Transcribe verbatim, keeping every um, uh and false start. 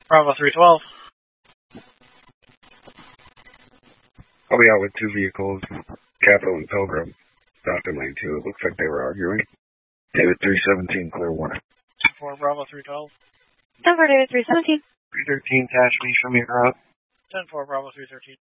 Bravo three twelve. I'll be out with two vehicles, Capital and Pilgrim, stopped in lane two. It looks like they were arguing. David three seventeen, clear one. ten four, Bravo three twelve. ten four, David three seventeen. three thirteen, Cash me, show me your route. ten four, Bravo three thirteen.